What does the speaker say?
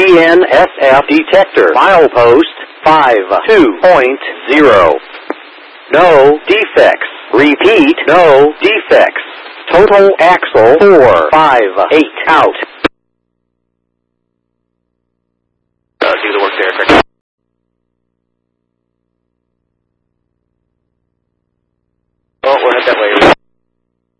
GNSF detector. Milepost 52.0. No defects. Repeat, no defects. Total axle 458 out. Do the work there.